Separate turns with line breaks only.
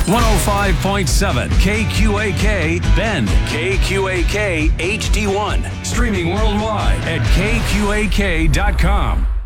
105.7 KQAK Bend, KQAK HD1. Streaming worldwide at KQAK.com.